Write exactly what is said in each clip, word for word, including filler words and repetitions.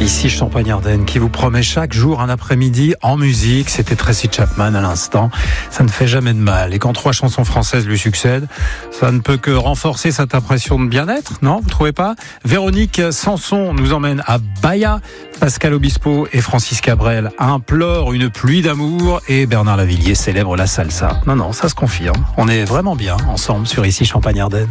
Ici Champagne-Ardenne qui vous promet chaque jour un après-midi en musique. C'était Tracy Chapman à l'instant. Ça ne fait jamais de mal. Et quand trois chansons françaises lui succèdent, ça ne peut que renforcer cette impression de bien-être, non? Vous trouvez pas? Véronique Sanson nous emmène à Bahia. Pascal Obispo et Francis Cabrel implorent une pluie d'amour et Bernard Lavilliers célèbre la salsa. Non, non, ça se confirme. On est vraiment bien ensemble sur Ici Champagne-Ardenne.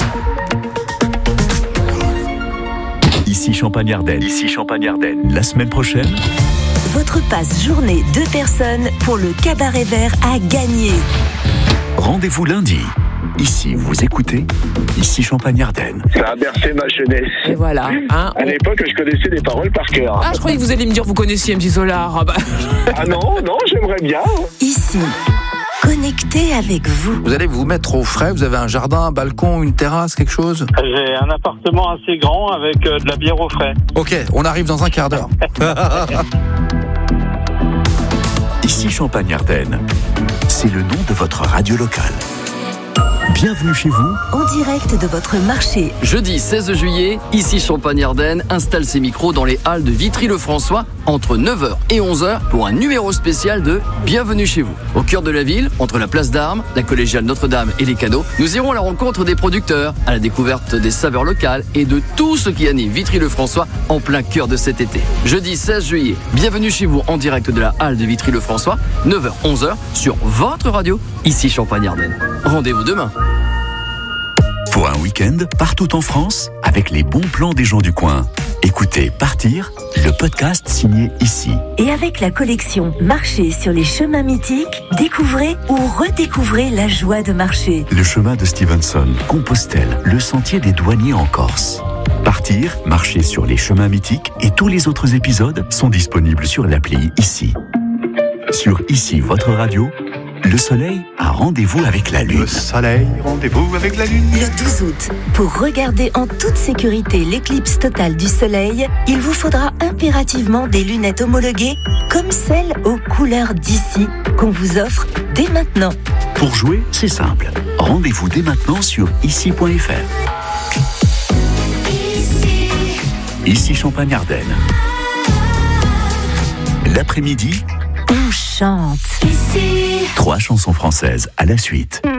Ici Champagne-Ardenne. Ici Champagne-Ardenne. La semaine prochaine, votre passe journée deux personnes pour le Cabaret Vert à gagner. Rendez-vous lundi. Ici, vous écoutez Ici Champagne-Ardenne. Ça a bercé ma jeunesse. Et voilà. Hein, à l'époque, je connaissais des paroles par cœur. Ah, je croyais que vous alliez me dire que vous connaissiez M J Solar. Ah, bah. ah non, non, j'aimerais bien. Ici, connecté avec vous. Vous allez vous mettre au frais, vous avez un jardin, un balcon, une terrasse, quelque chose? J'ai un appartement assez grand avec euh, de la bière au frais. Ok, on arrive dans un quart d'heure. Ici Champagne-Ardenne, c'est le nom de votre radio locale. Bienvenue chez vous. En direct de votre marché. Jeudi seize juillet, Ici Champagne-Ardenne installe ses micros dans les halles de Vitry-le-François entre neuf heures et onze heures pour un numéro spécial de Bienvenue chez vous. Au cœur de la ville, entre la place d'Armes, la collégiale Notre-Dame et les canaux, nous irons à la rencontre des producteurs, à la découverte des saveurs locales et de tout ce qui anime Vitry-le-François en plein cœur de cet été. Jeudi seize juillet, Bienvenue chez vous en direct de la halle de Vitry-le-François, neuf heures onze heures sur votre radio, Ici Champagne-Ardenne. Rendez-vous demain. Pour un week-end, partout en France, avec les bons plans des gens du coin. Écoutez Partir, le podcast signé Ici. Et avec la collection Marcher sur les chemins mythiques, découvrez ou redécouvrez la joie de marcher. Le chemin de Stevenson, Compostelle, le sentier des douaniers en Corse. Partir, marcher sur les chemins mythiques et tous les autres épisodes sont disponibles sur l'appli Ici. Sur Ici, votre radio, le soleil a rendez-vous avec la lune. Le soleil, rendez-vous avec la lune. Le douze août, pour regarder en toute sécurité l'éclipse totale du soleil, il vous faudra impérativement des lunettes homologuées comme celles aux couleurs d'Ici qu'on vous offre dès maintenant. Pour jouer, c'est simple. Rendez-vous dès maintenant sur ici point f r. Ici, Ici Champagne-Ardenne. L'après-midi, on chante. Ici. Trois chansons françaises à la suite.